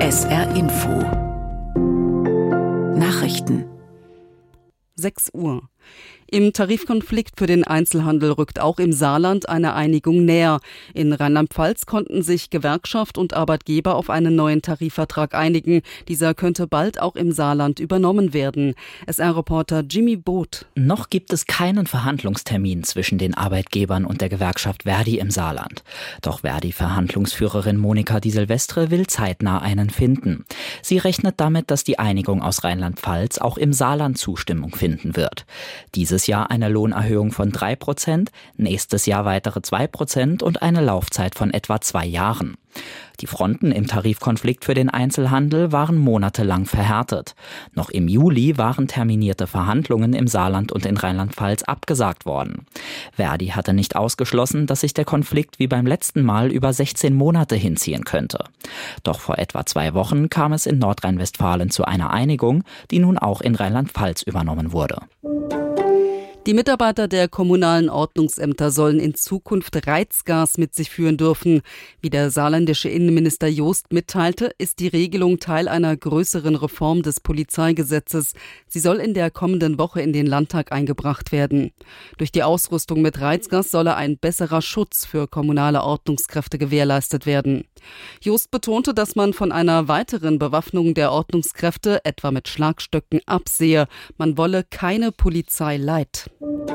SR Info Nachrichten 6 Uhr. Im Tarifkonflikt für den Einzelhandel rückt auch im Saarland eine Einigung näher. In Rheinland-Pfalz konnten sich Gewerkschaft und Arbeitgeber auf einen neuen Tarifvertrag einigen. Dieser könnte bald auch im Saarland übernommen werden. SR-Reporter Jimmy Both. Noch gibt es keinen Verhandlungstermin zwischen den Arbeitgebern und der Gewerkschaft Verdi im Saarland. Doch Verdi-Verhandlungsführerin Monika Di Silvestre will zeitnah einen finden. Sie rechnet damit, dass die Einigung aus Rheinland-Pfalz auch im Saarland Zustimmung finden wird. Dieses Jahr eine Lohnerhöhung von 3%, nächstes Jahr weitere 2% und eine Laufzeit von etwa 2 Jahren. Die Fronten im Tarifkonflikt für den Einzelhandel waren monatelang verhärtet. Noch im Juli waren terminierte Verhandlungen im Saarland und in Rheinland-Pfalz abgesagt worden. Verdi hatte nicht ausgeschlossen, dass sich der Konflikt wie beim letzten Mal über 16 Monate hinziehen könnte. Doch vor etwa 2 Wochen kam es in Nordrhein-Westfalen zu einer Einigung, die nun auch in Rheinland-Pfalz übernommen wurde. Die Mitarbeiter der kommunalen Ordnungsämter sollen in Zukunft Reizgas mit sich führen dürfen. Wie der saarländische Innenminister Jost mitteilte, ist die Regelung Teil einer größeren Reform des Polizeigesetzes. Sie soll in der kommenden Woche in den Landtag eingebracht werden. Durch die Ausrüstung mit Reizgas solle ein besserer Schutz für kommunale Ordnungskräfte gewährleistet werden. Jost betonte, dass man von einer weiteren Bewaffnung der Ordnungskräfte, etwa mit Schlagstöcken, absehe. Man wolle keine Polizei light.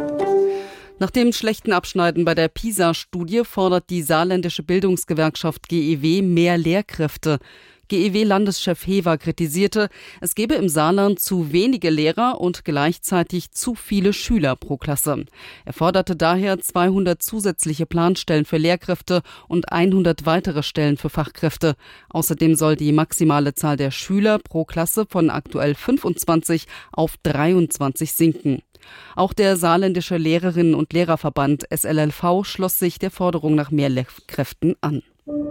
Nach dem schlechten Abschneiden bei der PISA-Studie fordert die saarländische Bildungsgewerkschaft GEW mehr Lehrkräfte. GEW-Landeschef Hever kritisierte, es gebe im Saarland zu wenige Lehrer und gleichzeitig zu viele Schüler pro Klasse. Er forderte daher 200 zusätzliche Planstellen für Lehrkräfte und 100 weitere Stellen für Fachkräfte. Außerdem soll die maximale Zahl der Schüler pro Klasse von aktuell 25 auf 23 sinken. Auch der saarländische Lehrerinnen- und Lehrerverband SLLV schloss sich der Forderung nach mehr Lehrkräften an.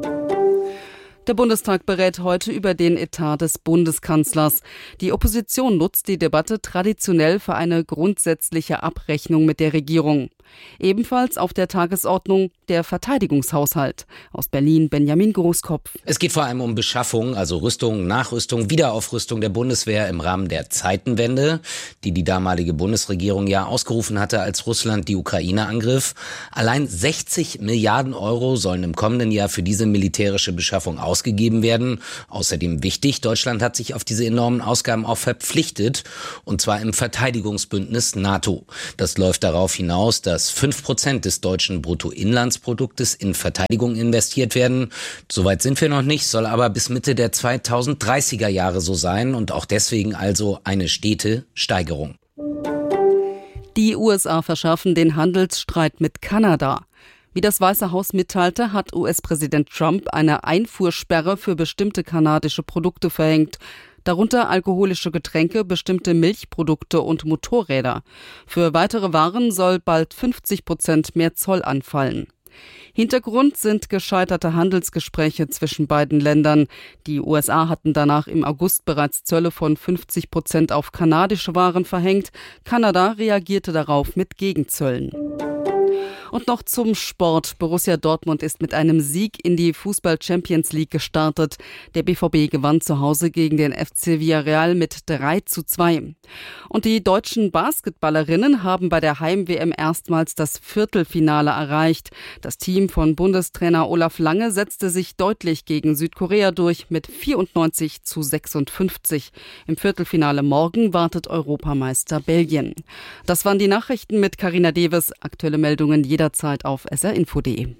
Der Bundestag berät heute über den Etat des Bundeskanzlers. Die Opposition nutzt die Debatte traditionell für eine grundsätzliche Abrechnung mit der Regierung. Ebenfalls auf der Tagesordnung der Verteidigungshaushalt. Aus Berlin Benjamin Großkopf. Es geht vor allem um Beschaffung, also Rüstung, Nachrüstung, Wiederaufrüstung der Bundeswehr im Rahmen der Zeitenwende, die damalige Bundesregierung ja ausgerufen hatte, als Russland die Ukraine angriff. Allein 60 Milliarden Euro sollen im kommenden Jahr für diese militärische Beschaffung ausgegeben werden. Außerdem wichtig, Deutschland hat sich auf diese enormen Ausgaben auch verpflichtet, und zwar im Verteidigungsbündnis NATO. Das läuft darauf hinaus, dass 5% des deutschen Bruttoinlandsproduktes in Verteidigung investiert werden. Soweit sind wir noch nicht, soll aber bis Mitte der 2030er Jahre so sein und auch deswegen also eine stete Steigerung. Die USA verschärfen den Handelsstreit mit Kanada. Wie das Weiße Haus mitteilte, hat US-Präsident Trump eine Einfuhrsperre für bestimmte kanadische Produkte verhängt. Darunter alkoholische Getränke, bestimmte Milchprodukte und Motorräder. Für weitere Waren soll bald 50% mehr Zoll anfallen. Hintergrund sind gescheiterte Handelsgespräche zwischen beiden Ländern. Die USA hatten danach im August bereits Zölle von 50% auf kanadische Waren verhängt. Kanada reagierte darauf mit Gegenzöllen. Und noch zum Sport. Borussia Dortmund ist mit einem Sieg in die Fußball-Champions League gestartet. Der BVB gewann zu Hause gegen den FC Villarreal mit 3:2. Und die deutschen Basketballerinnen haben bei der Heim-WM erstmals das Viertelfinale erreicht. Das Team von Bundestrainer Olaf Lange setzte sich deutlich gegen Südkorea durch mit 94:56. Im Viertelfinale morgen wartet Europameister Belgien. Das waren die Nachrichten mit Carina Deves. Aktuelle Meldungen jederzeit auf srinfo.de.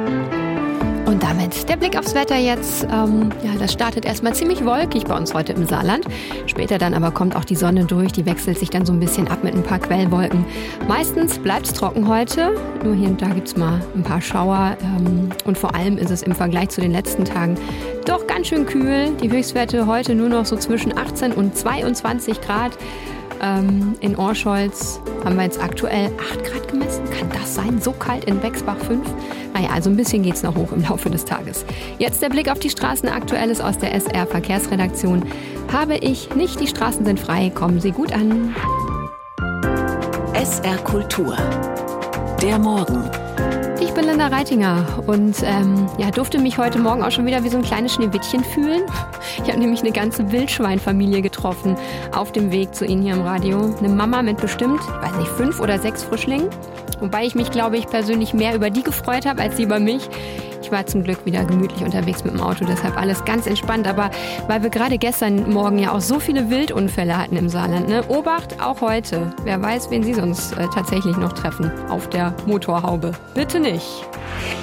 Und damit der Blick aufs Wetter jetzt. Das startet erstmal ziemlich wolkig bei uns heute im Saarland. Später dann aber kommt auch die Sonne durch. Die wechselt sich dann so ein bisschen ab mit ein paar Quellwolken. Meistens bleibt es trocken heute. Nur hier und da gibt es mal ein paar Schauer. Und vor allem ist es im Vergleich zu den letzten Tagen doch ganz schön kühl. Die Höchstwerte heute nur noch so zwischen 18 und 22 Grad. In Orscholz haben wir jetzt aktuell 8 Grad gemessen. Kann das sein? So kalt in Bexbach 5? Naja, also ein bisschen geht's noch hoch im Laufe des Tages. Jetzt der Blick auf die Straßen. Aktuelles aus der SR Verkehrsredaktion. Habe ich nicht, die Straßen sind frei. Kommen Sie gut an. SR Kultur. Der Morgen. Ich bin Linda Reitinger und durfte mich heute Morgen auch schon wieder wie so ein kleines Schneewittchen fühlen. Ich habe nämlich eine ganze Wildschweinfamilie getroffen auf dem Weg zu Ihnen hier im Radio. Eine Mama mit bestimmt, 5 oder 6 Frischlingen. Wobei ich mich, glaube ich, persönlich mehr über die gefreut habe, als sie über mich. Ich war zum Glück wieder gemütlich unterwegs mit dem Auto, deshalb alles ganz entspannt. Aber weil wir gerade gestern Morgen ja auch so viele Wildunfälle hatten im Saarland, ne? Obacht, auch heute. Wer weiß, wen Sie sonst tatsächlich noch treffen auf der Motorhaube. Bitte nicht.